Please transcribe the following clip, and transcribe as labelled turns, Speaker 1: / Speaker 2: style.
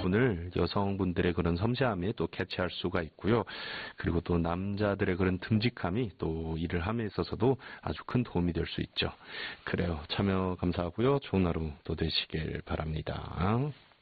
Speaker 1: 부분을 여성분들의 그런 섬세함에 또 캐치할 수가 있고요. 그리고 또 남자들의 그런 듬직함이 또 일을 함에 있어서도 아주 큰 도움이 될 수 있죠. 그래요. 참여 감사하고요. 좋은 하루 또 되시길 바랍니다.